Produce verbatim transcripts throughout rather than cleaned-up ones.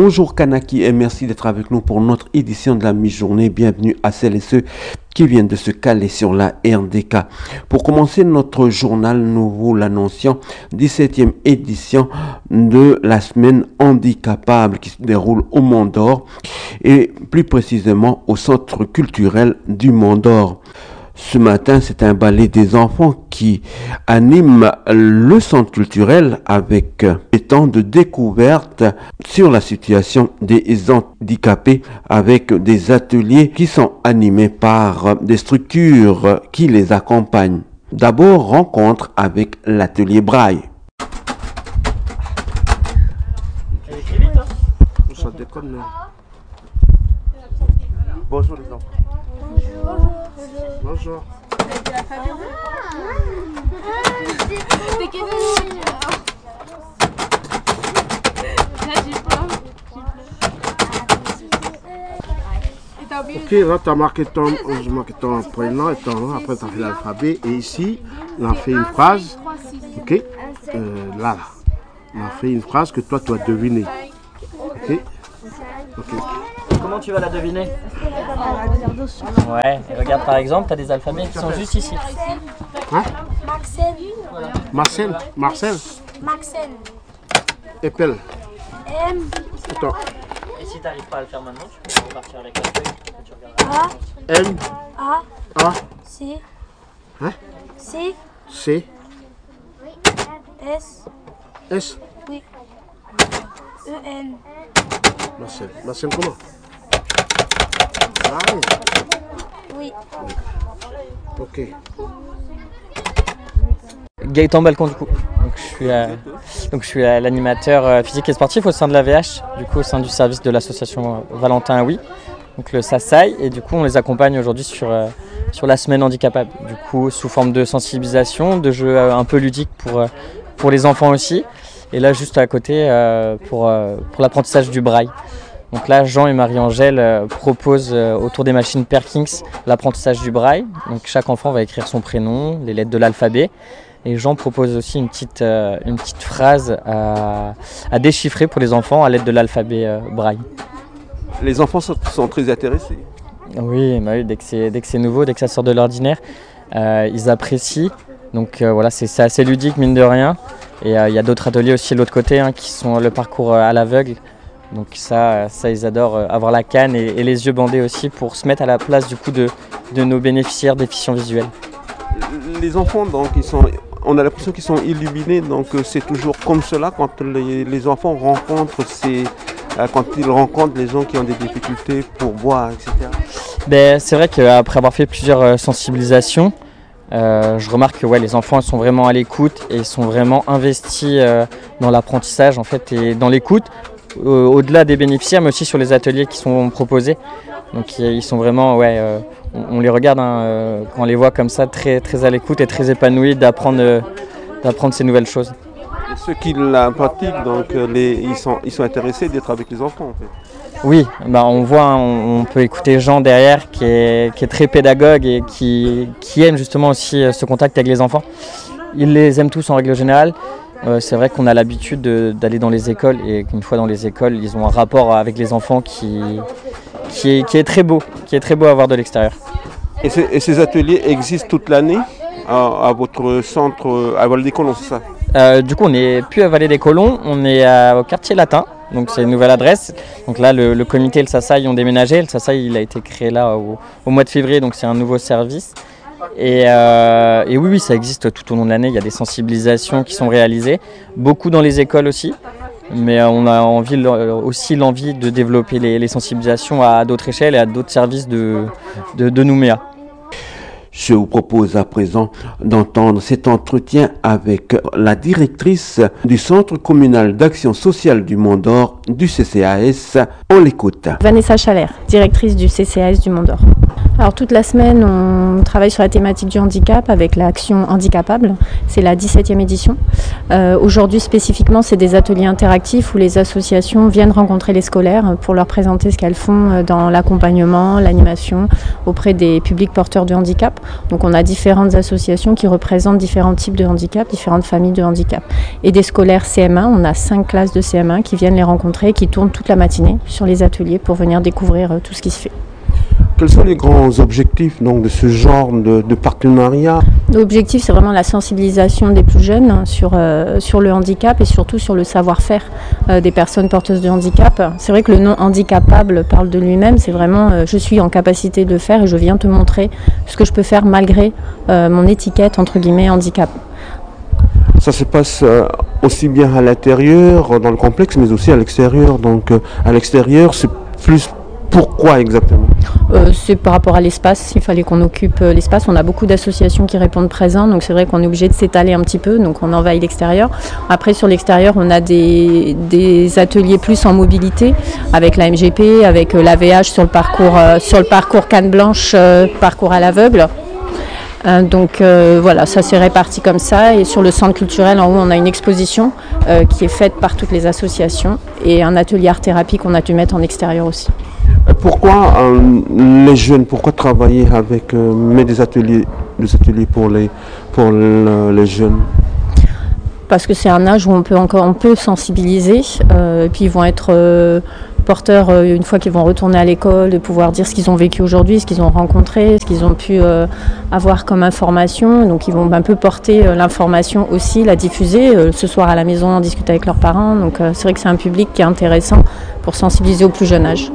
Bonjour Kanaki et merci d'être avec nous pour notre édition de la mi-journée. Bienvenue à celles et ceux qui viennent de se caler sur la R D K. Pour commencer notre journal, nous vous l'annoncions, dix-septième édition de la semaine handicapable qui se déroule au Mont d'Or et plus précisément au centre culturel du Mont d'Or. Ce matin, c'est un ballet des enfants qui anime le centre culturel avec des temps de découverte sur la situation des handicapés avec des ateliers qui sont animés par des structures qui les accompagnent. D'abord, rencontre avec l'atelier Braille. Bonjour les enfants. Bonjour. Ok, là tu as marqué ton, marqué ton prénom et ton nom, après tu as fait l'alphabet et ici on a fait une phrase. Ok, euh, là, là, on a fait une phrase que toi tu as deviné. Ok, ok. Comment tu vas la deviner? Ouais, regarde par exemple, tu as des alphabets qui sont juste ici. Hein? Marcel. Voilà. Marcel, Marcel. Marcel. Épelle. M. Attends. Et si tu n'arrives pas à le faire maintenant, tu peux repartir avec la feuille et tu regarderas. A. N. A. A. C. Hein? C. C. S. S. Oui. E. N. Marcel. Marcel comment? Ah oui. Oui. Ok. Gaëtan Balcon du coup. Donc je suis, euh, donc je suis euh, l'animateur euh, physique et sportif au sein de l'A V H, du coup au sein du service de l'association euh, Valentin Oui, donc le S A S A I, et du coup on les accompagne aujourd'hui sur, euh, sur la semaine handicapable, du coup sous forme de sensibilisation, de jeux euh, un peu ludiques pour, euh, pour les enfants aussi, et là juste à côté euh, pour, euh, pour l'apprentissage du braille. Donc là, Jean et Marie-Angèle euh, proposent euh, autour des machines Perkins l'apprentissage du braille. Donc chaque enfant va écrire son prénom, les lettres de l'alphabet. Et Jean propose aussi une petite, euh, une petite phrase à, à déchiffrer pour les enfants à l'aide de l'alphabet euh, braille. Les enfants sont, sont très intéressés. Oui, bah oui, dès que c'est, dès que c'est nouveau, dès que ça sort de l'ordinaire, euh, ils apprécient. Donc euh, voilà, c'est, c'est assez ludique mine de rien. Et il euh, y a d'autres ateliers aussi de l'autre côté hein, qui sont le parcours à l'aveugle. Donc ça, ça ils adorent avoir la canne et, et les yeux bandés aussi pour se mettre à la place du coup de, de nos bénéficiaires déficients visuels. Les enfants, donc, ils sont, on a l'impression qu'ils sont illuminés, donc c'est toujours comme cela quand les, les enfants rencontrent ces, quand ils rencontrent les gens qui ont des difficultés pour voir, et cetera. Ben, c'est vrai qu'après avoir fait plusieurs sensibilisations, euh, je remarque que ouais, les enfants sont vraiment à l'écoute et sont vraiment investis euh, dans l'apprentissage en fait, et dans l'écoute. Au-delà des bénéficiaires, mais aussi sur les ateliers qui sont proposés. Donc ils sont vraiment, ouais, euh, on, on les regarde hein, euh, quand on les voit comme ça, très, très à l'écoute et très épanouis d'apprendre, euh, d'apprendre ces nouvelles choses. Et ceux qui la pratiquent, donc les, ils, sont, ils sont intéressés d'être avec les enfants en fait. Oui, bah on voit, hein, on, on peut écouter Jean derrière qui est, qui est très pédagogue et qui, qui aime justement aussi ce contact avec les enfants. Ils les aiment tous en règle générale. Euh, c'est vrai qu'on a l'habitude de, d'aller dans les écoles et qu'une fois dans les écoles, ils ont un rapport avec les enfants qui, qui, est, qui est très beau, qui est très beau à voir de l'extérieur. Et, ce, et ces ateliers existent toute l'année à, à votre centre, à Vallée des Colons, c'est ça? euh, Du coup, on n'est plus à Vallée des Colons, on est à, au quartier latin, donc c'est une nouvelle adresse. Donc là, le, le comité et le S A S A I ont déménagé. Le S A S A I il a été créé là au, au mois de février, donc c'est un nouveau service. Et, euh, et oui, oui, ça existe tout au long de l'année, il y a des sensibilisations qui sont réalisées, beaucoup dans les écoles aussi, mais on a envie, aussi l'envie de développer les, les sensibilisations à d'autres échelles et à d'autres services de, de, de Nouméa. Je vous propose à présent d'entendre cet entretien avec la directrice du Centre communal d'action sociale du Mont d'Or du C C A S. On l'écoute. Vanessa Chalère, directrice du C C A S du Mont d'Or. Alors toute la semaine, on travaille sur la thématique du handicap avec l'action Handicapable. C'est la dix-septième édition. Euh, Aujourd'hui spécifiquement, c'est des ateliers interactifs où les associations viennent rencontrer les scolaires pour leur présenter ce qu'elles font dans l'accompagnement, l'animation auprès des publics porteurs de handicap. Donc on a différentes associations qui représentent différents types de handicap, différentes familles de handicap. Et des scolaires C M un, on a cinq classes de C M un qui viennent les rencontrer, qui tournent toute la matinée sur les ateliers pour venir découvrir tout ce qui se fait. Quels sont les grands objectifs donc, de ce genre de, de partenariat? L'objectif, c'est vraiment la sensibilisation des plus jeunes sur, euh, sur le handicap et surtout sur le savoir-faire euh, des personnes porteuses de handicap. C'est vrai que le nom handicapable parle de lui-même, c'est vraiment euh, je suis en capacité de faire et je viens te montrer ce que je peux faire malgré euh, mon étiquette entre guillemets handicap. Ça se passe euh, aussi bien à l'intérieur, dans le complexe, mais aussi à l'extérieur. Donc euh, à l'extérieur, c'est plus pourquoi exactement? Euh, c'est par rapport à l'espace, il fallait qu'on occupe euh, l'espace. On a beaucoup d'associations qui répondent présents, donc c'est vrai qu'on est obligé de s'étaler un petit peu, donc on envahit l'extérieur. Après sur l'extérieur, on a des, des ateliers plus en mobilité, avec la M G P, avec euh, l'A V H sur le parcours, euh, sur le parcours Canne Blanche, euh, parcours à l'aveugle. Euh, donc euh, voilà, ça s'est réparti comme ça. Et sur le centre culturel, en haut, on a une exposition euh, qui est faite par toutes les associations et un atelier art-thérapie qu'on a dû mettre en extérieur aussi. Pourquoi euh, les jeunes, pourquoi travailler avec euh, mais des ateliers, des ateliers pour les, pour le, les jeunes? Parce que c'est un âge où on peut encore on peut sensibiliser, euh, et puis ils vont être euh, porteurs euh, une fois qu'ils vont retourner à l'école, de pouvoir dire ce qu'ils ont vécu aujourd'hui, ce qu'ils ont rencontré, ce qu'ils ont pu euh, avoir comme information. Donc ils vont un peu porter euh, l'information aussi, la diffuser, euh, ce soir à la maison, en discuter avec leurs parents. Donc euh, c'est vrai que c'est un public qui est intéressant pour sensibiliser au plus jeune âge.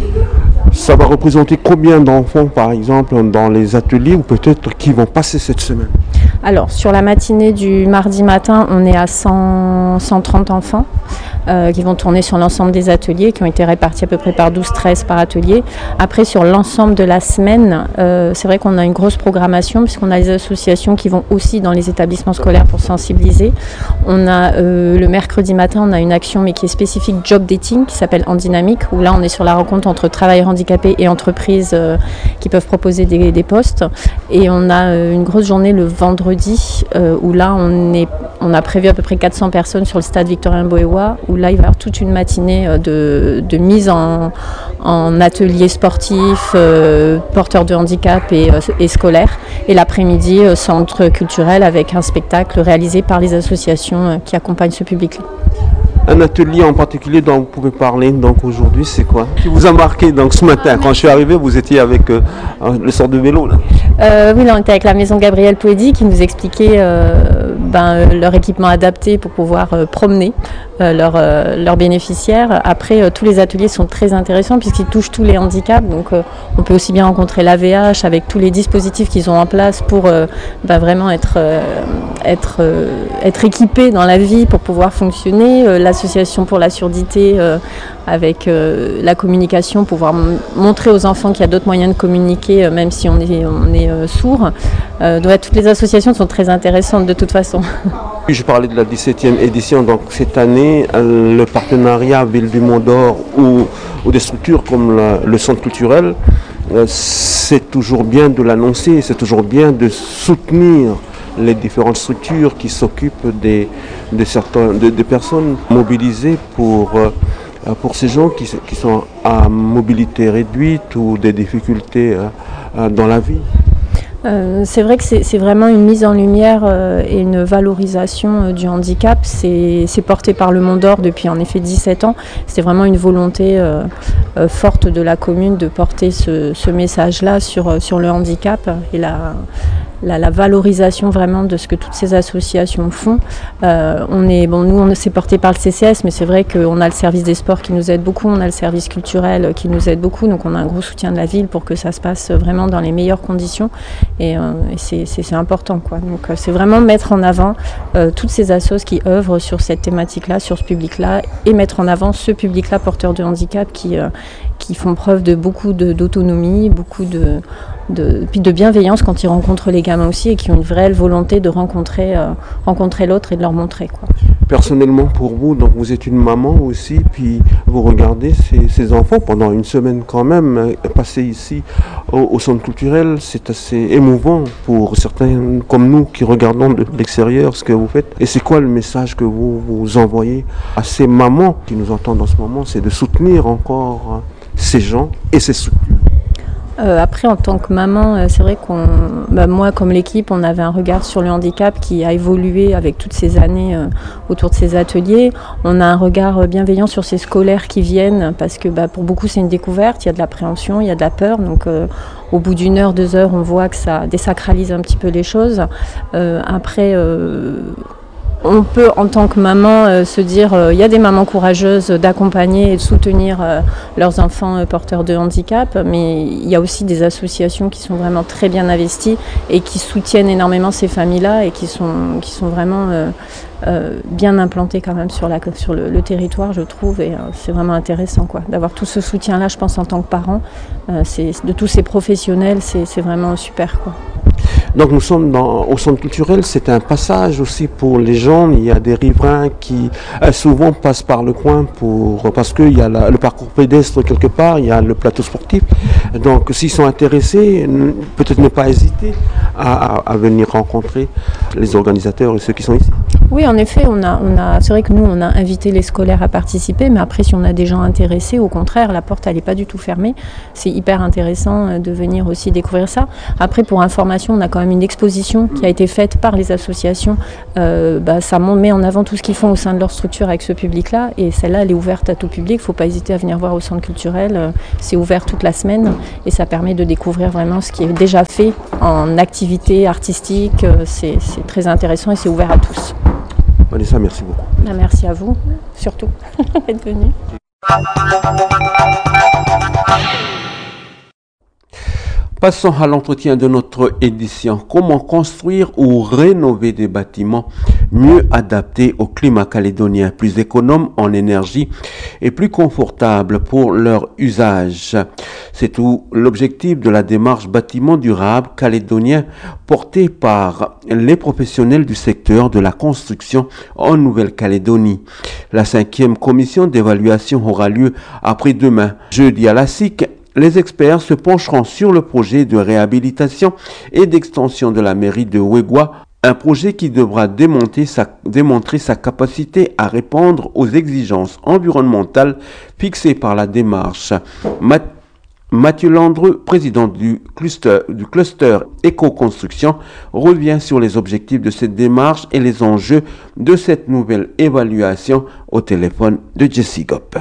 Ça va représenter combien d'enfants, par exemple, dans les ateliers ou peut-être qui vont passer cette semaine? Alors, sur la matinée du mardi matin, on est à cent, cent trente enfants euh, qui vont tourner sur l'ensemble des ateliers, qui ont été répartis à peu près par douze treize par atelier. Après, sur l'ensemble de la semaine, euh, c'est vrai qu'on a une grosse programmation puisqu'on a les associations qui vont aussi dans les établissements scolaires pour sensibiliser. On a euh, le mercredi matin, on a une action mais qui est spécifique job dating qui s'appelle En Dynamique, où là on est sur la rencontre entre travailleurs handicapés et entreprises euh, qui peuvent proposer des, des postes. Et on a euh, une grosse journée le vendredi euh, où là on, est, on a prévu à peu près quatre cents personnes sur le stade Victorien-Bohérois, où là il va y avoir toute une matinée euh, de, de mise en, en ateliers sportifs, euh, porteurs de handicap et, euh, et scolaires. Et l'après-midi, euh, centre culturel avec un spectacle réalisé par les associations euh, qui accompagnent ce public-là. Un atelier en particulier dont vous pouvez parler donc aujourd'hui, c'est quoi qui vous a marqué donc ce matin? Quand je suis arrivé, vous étiez avec euh, le sort de vélo là. Euh, oui, là on était avec la maison Gabriel Poedi qui nous expliquait euh, ben, leur équipement adapté pour pouvoir euh, promener euh, leurs euh, leurs bénéficiaires. Après, euh, tous les ateliers sont très intéressants puisqu'ils touchent tous les handicaps. Donc euh, on peut aussi bien rencontrer l'A V H avec tous les dispositifs qu'ils ont en place pour euh, ben, vraiment être, euh, être, euh, être équipés dans la vie pour pouvoir fonctionner. Euh, L'association pour la surdité euh, avec euh, la communication, pouvoir m- montrer aux enfants qu'il y a d'autres moyens de communiquer euh, même si on est, on est euh, sourd. Euh, donc, toutes les associations sont très intéressantes de toute façon. Je parlais de la dix-septième édition, donc cette année, euh, le partenariat Ville du Mont d'Or ou, ou des structures comme la, le centre culturel, euh, c'est toujours bien de l'annoncer, c'est toujours bien de soutenir les différentes structures qui s'occupent des, des, certains, des, des personnes mobilisées pour, euh, pour ces gens qui, qui sont à mobilité réduite ou des difficultés euh, euh, dans la vie. Euh, c'est vrai que c'est, c'est vraiment une mise en lumière euh, et une valorisation euh, du handicap. C'est, c'est porté par le Mont d'Or depuis en effet dix-sept ans. C'est vraiment une volonté euh, euh, forte de la commune de porter ce, ce message-là sur, sur le handicap et la, la, la valorisation vraiment de ce que toutes ces associations font. Euh, on est, bon, nous, on s'est porté par le C C S, mais c'est vrai qu'on a le service des sports qui nous aide beaucoup, on a le service culturel qui nous aide beaucoup, donc on a un gros soutien de la ville pour que ça se passe vraiment dans les meilleures conditions. Et, euh, et c'est, c'est, c'est important, quoi. Donc euh, c'est vraiment mettre en avant euh, toutes ces assos qui œuvrent sur cette thématique-là, sur ce public-là, et mettre en avant ce public-là porteur de handicap qui, euh, qui font preuve de beaucoup de, d'autonomie, beaucoup de, de, puis de bienveillance quand ils rencontrent les gamins aussi, et qui ont une vraie volonté de rencontrer, euh, rencontrer l'autre et de leur montrer, quoi. Personnellement pour vous, donc vous êtes une maman aussi, puis vous regardez ces, ces enfants pendant une semaine quand même, passer ici au, au centre culturel, c'est assez émouvant pour certains comme nous qui regardons de l'extérieur ce que vous faites. Et c'est quoi le message que vous, vous envoyez à ces mamans qui nous entendent en ce moment? C'est de soutenir encore ces gens et ces structures. Euh, après, en tant que maman, euh, c'est vrai qu'on, bah, moi comme l'équipe, on avait un regard sur le handicap qui a évolué avec toutes ces années euh, autour de ces ateliers. On a un regard bienveillant sur ces scolaires qui viennent parce que bah, pour beaucoup c'est une découverte, il y a de l'appréhension, il y a de la peur. Donc euh, au bout d'une heure, deux heures, on voit que ça désacralise un petit peu les choses. Euh, après... Euh, On peut, en tant que maman, euh, se dire il euh, y a des mamans courageuses d'accompagner et de soutenir euh, leurs enfants euh, porteurs de handicap, mais il y a aussi des associations qui sont vraiment très bien investies et qui soutiennent énormément ces familles-là et qui sont, qui sont vraiment euh, euh, bien implantées quand même sur, la, sur le, le territoire, je trouve, et euh, c'est vraiment intéressant quoi, d'avoir tout ce soutien-là, je pense, en tant que parent, euh, c'est, de tous ces professionnels, c'est, c'est vraiment super quoi. Donc nous sommes dans, au centre culturel, c'est un passage aussi pour les gens, il y a des riverains qui euh, souvent passent par le coin pour, parce qu'il y a la, le parcours pédestre quelque part, il y a le plateau sportif, donc s'ils sont intéressés, peut-être ne pas hésiter à, à, à venir rencontrer les organisateurs et ceux qui sont ici. Oui, en effet, on a, on a, c'est vrai que nous, on a invité les scolaires à participer, mais après, si on a des gens intéressés, au contraire, la porte, elle n'est pas du tout fermée. C'est hyper intéressant de venir aussi découvrir ça. Après, pour information, on a quand même une exposition qui a été faite par les associations. Euh, bah, ça met en avant tout ce qu'ils font au sein de leur structure avec ce public-là, et celle-là, elle est ouverte à tout public. Il ne faut pas hésiter à venir voir au centre culturel. C'est ouvert toute la semaine, et ça permet de découvrir vraiment ce qui est déjà fait en activité artistique. C'est, c'est très intéressant et c'est ouvert à tous. Vanessa, merci beaucoup. Merci à vous, surtout, d'être venu. Passons à l'entretien de notre édition. Comment construire ou rénover des bâtiments mieux adaptés au climat calédonien, plus économes en énergie et plus confortables pour leur usage. C'est tout l'objectif de la démarche bâtiment durable calédonien portée par les professionnels du secteur de la construction en Nouvelle-Calédonie. La cinquième commission d'évaluation aura lieu après-demain, jeudi à la S I C. Les experts se pencheront sur le projet de réhabilitation et d'extension de la mairie de Wegwa, un projet qui devra démontrer sa, démontrer sa capacité à répondre aux exigences environnementales fixées par la démarche. Mat- Mathieu Landreux, président du cluster, du cluster éco-construction, revient sur les objectifs de cette démarche et les enjeux de cette nouvelle évaluation au téléphone de Jessie Gop.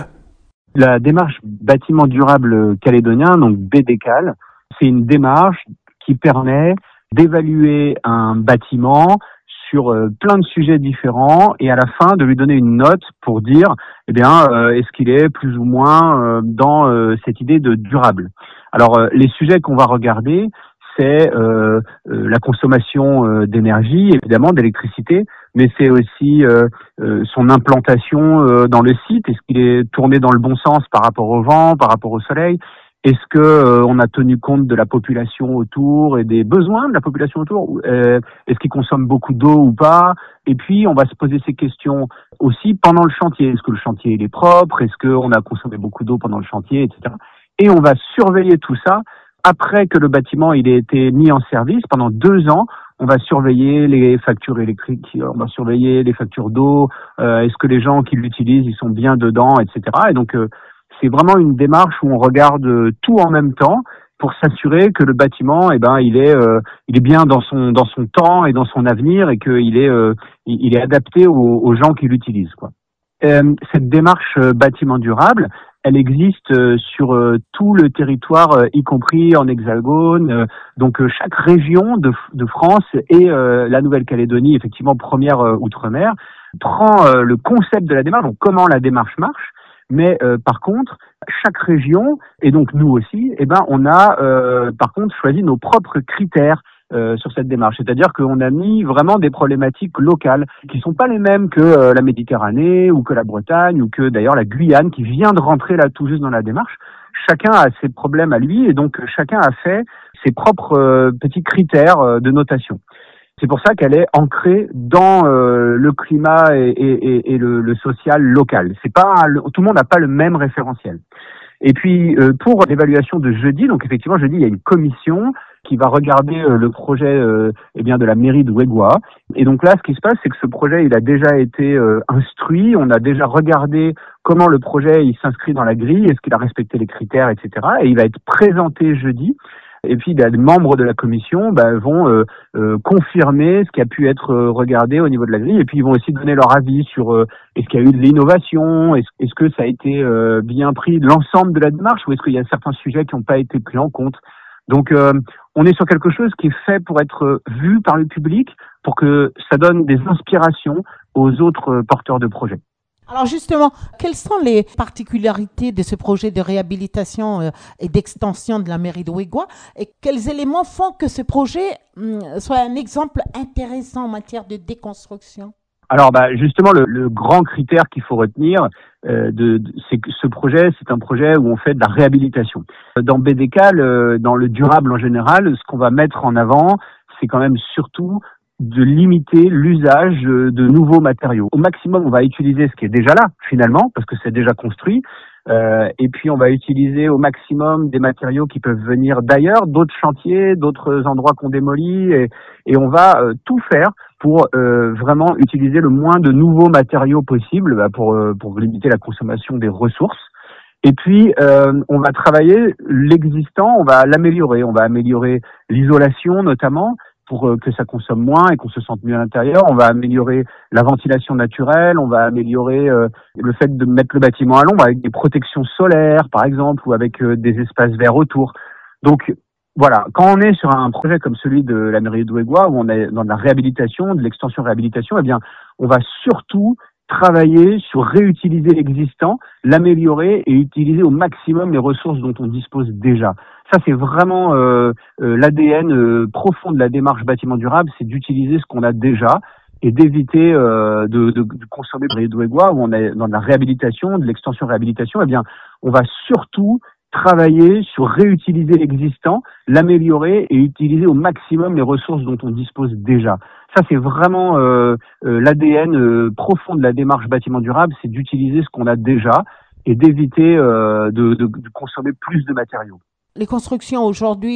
La démarche bâtiment durable calédonien, donc B D C A L, c'est une démarche qui permet d'évaluer un bâtiment sur euh, plein de sujets différents et à la fin de lui donner une note pour dire, eh bien, euh, est-ce qu'il est plus ou moins euh, dans euh, cette idée de durable. Alors, euh, les sujets qu'on va regarder, c'est euh, euh, la consommation euh, d'énergie, évidemment, d'électricité, mais c'est aussi euh, euh, son implantation euh, dans le site. Est-ce qu'il est tourné dans le bon sens par rapport au vent, par rapport au soleil? Est-ce que euh, on a tenu compte de la population autour et des besoins de la population autour? euh, Est-ce qu'il consomme beaucoup d'eau ou pas? Et puis, on va se poser ces questions aussi pendant le chantier. Est-ce que le chantier il est propre? Est-ce qu'on a consommé beaucoup d'eau pendant le chantier, et cetera. Et on va surveiller tout ça après que le bâtiment il ait été mis en service pendant deux ans. On va surveiller les factures électriques, on va surveiller les factures d'eau, euh, est-ce que les gens qui l'utilisent, ils sont bien dedans, et cetera. Et donc, euh, c'est vraiment une démarche où on regarde tout en même temps pour s'assurer que le bâtiment, eh ben, il est, euh, il est bien dans son, dans son temps et dans son avenir et qu'il est, euh, il est adapté aux, aux gens qui l'utilisent, quoi. Euh, cette démarche euh, bâtiment durable, elle existe euh, sur euh, tout le territoire, euh, y compris en Hexagone. Euh, donc euh, chaque région de, de France et euh, la Nouvelle-Calédonie, effectivement première euh, outre-mer, prend euh, le concept de la démarche, donc comment la démarche marche. Mais euh, par contre, chaque région, et donc nous aussi, eh ben on a euh, par contre choisi nos propres critères Euh, sur cette démarche. C'est-à-dire qu'on a mis vraiment des problématiques locales qui sont pas les mêmes que euh, la Méditerranée ou que la Bretagne ou que d'ailleurs la Guyane qui vient de rentrer là tout juste dans la démarche. Chacun a ses problèmes à lui et donc chacun a fait ses propres euh, petits critères euh, de notation. C'est pour ça qu'elle est ancrée dans euh, le climat et, et, et le, le social local. C'est pas le, tout le monde n'a pas le même référentiel. Et puis euh, pour l'évaluation de jeudi, donc effectivement jeudi il y a une commission qui va regarder euh, le projet euh, eh bien de la mairie de Wegwa. Et donc là ce qui se passe c'est que ce projet il a déjà été euh, instruit, on a déjà regardé comment le projet il s'inscrit dans la grille, est-ce qu'il a respecté les critères, et cetera. Et il va être présenté jeudi. Et puis, bah, les membres de la commission bah, vont euh, euh, confirmer ce qui a pu être euh, regardé au niveau de la grille. Et puis, ils vont aussi donner leur avis sur euh, est-ce qu'il y a eu de l'innovation, est-ce, est-ce que ça a été euh, bien pris de l'ensemble de la démarche, ou est-ce qu'il y a certains sujets qui n'ont pas été pris en compte. Donc, euh, on est sur quelque chose qui est fait pour être vu par le public, pour que ça donne des inspirations aux autres euh, porteurs de projets. Alors justement, quelles sont les particularités de ce projet de réhabilitation euh, et d'extension de la mairie de Wegwa et quels éléments font que ce projet hum, soit un exemple intéressant en matière de déconstruction? Alors bah justement le, le grand critère qu'il faut retenir, euh, de, de, c'est que ce projet c'est un projet où on fait de la réhabilitation. Dans B D K, le, dans le durable en général, ce qu'on va mettre en avant, c'est quand même surtout de limiter l'usage de nouveaux matériaux. Au maximum, on va utiliser ce qui est déjà là, finalement, parce que c'est déjà construit. Euh, et puis, on va utiliser au maximum des matériaux qui peuvent venir d'ailleurs, d'autres chantiers, d'autres endroits qu'on démolit. Et, et on va euh, tout faire pour euh, vraiment utiliser le moins de nouveaux matériaux possible bah, pour, euh, pour limiter la consommation des ressources. Et puis, euh, on va travailler l'existant, on va l'améliorer. On va améliorer l'isolation, notamment, pour que ça consomme moins et qu'on se sente mieux à l'intérieur. On va améliorer la ventilation naturelle, on va améliorer euh, le fait de mettre le bâtiment à l'ombre avec des protections solaires, par exemple, ou avec euh, des espaces verts autour. Donc, voilà, quand on est sur un projet comme celui de la mairie de Wegwa, où on est dans de la réhabilitation, de l'extension-réhabilitation, eh bien, on va surtout travailler sur réutiliser l'existant, l'améliorer et utiliser au maximum les ressources dont on dispose déjà. Ça, c'est vraiment euh, euh, l'A D N euh, profond de la démarche bâtiment durable, c'est d'utiliser ce qu'on a déjà et d'éviter euh, de, de, de consommer de Wegwa, où on est dans de la réhabilitation, de l'extension-réhabilitation. Eh bien, on va surtout travailler sur réutiliser l'existant, l'améliorer et utiliser au maximum les ressources dont on dispose déjà. Ça, c'est vraiment euh, euh, l'A D N euh, profond de la démarche bâtiment durable, c'est d'utiliser ce qu'on a déjà et d'éviter euh, de, de, de consommer plus de matériaux. Les constructions aujourd'hui